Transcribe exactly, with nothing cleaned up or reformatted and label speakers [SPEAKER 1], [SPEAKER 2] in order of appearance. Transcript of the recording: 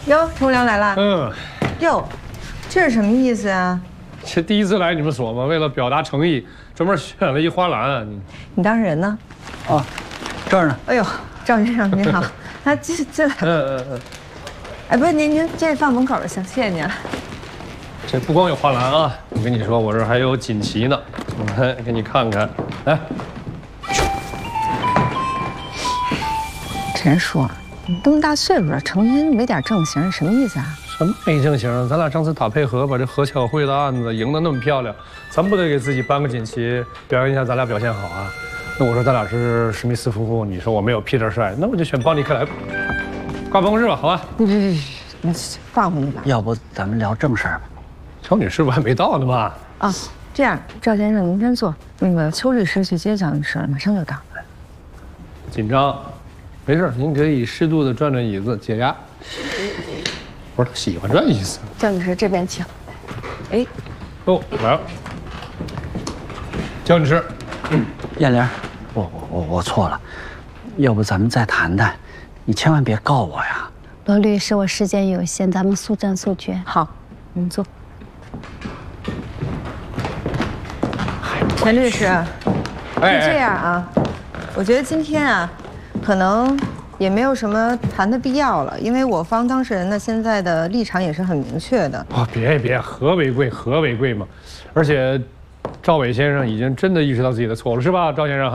[SPEAKER 1] 哟，冲凉来了。
[SPEAKER 2] 嗯。
[SPEAKER 1] 哟，这是什么意思啊？
[SPEAKER 2] 这第一次来你们所吗？为了表达诚意，专门选了一花篮。你
[SPEAKER 1] 你当人呢？
[SPEAKER 3] 哦，这儿呢。
[SPEAKER 1] 哎呦，赵先生您好，来进进来。嗯嗯嗯。哎，不是您您这放门口就行，谢谢您了。
[SPEAKER 2] 这不光有花篮啊，我跟你说，我这还有锦旗呢，我来给你看看。来，
[SPEAKER 1] 陈叔，你这么大岁数了，成天没点正形，什么意思啊？
[SPEAKER 2] 什么没正形？咱俩上次打配合，把这何巧慧的案子赢得那么漂亮，咱不得给自己颁个锦旗，表扬一下咱俩表现好啊？那我说咱俩是史密斯夫妇，你说我没有 Peter 帅，那我就选邦尼克莱。挂办公室吧，好吧？
[SPEAKER 1] 别别别，你放回去吧。
[SPEAKER 3] 要不咱们聊正事儿吧？
[SPEAKER 2] 赵女士不还没到呢吗？
[SPEAKER 1] 啊，这样，赵先生您先坐，那个邱律师去接赵女士了，马上就到。
[SPEAKER 2] 紧张，没事，您可以适度的转转椅子解压。不是他喜欢这意思。
[SPEAKER 1] 赵女士这边请。哎，
[SPEAKER 2] 哦，来了。焦女士，
[SPEAKER 3] 嗯，燕玲，我我我我错了，要不咱们再谈谈，你千万别告我呀。
[SPEAKER 4] 罗律师，我时间有限，咱们速战速决。
[SPEAKER 1] 好，您坐。陈律师，是这样啊，我觉得今天啊，可能也没有什么谈的必要了，因为我方当事人呢现在的立场也是很明确的。
[SPEAKER 2] 哦，别别，和为贵，和为贵嘛。而且，赵伟先生已经真的意识到自己的错误了，是吧，赵先生？